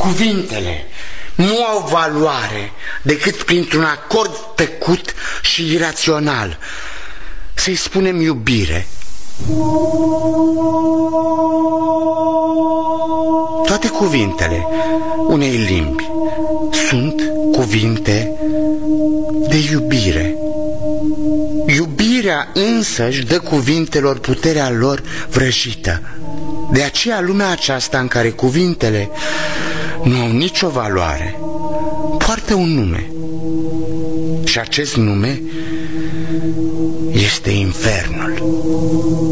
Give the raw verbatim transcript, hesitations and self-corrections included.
Cuvintele nu au valoare decât printr-un acord tăcut și irațional. Să-i spunem iubire. Toate cuvintele unei limbi sunt cuvinte de iubire. Iubirea însăși dă cuvintelor puterea lor vrăjită. De aceea lumea aceasta în care cuvintele nu au nicio valoare poartă un nume. Și acest nume este infernul.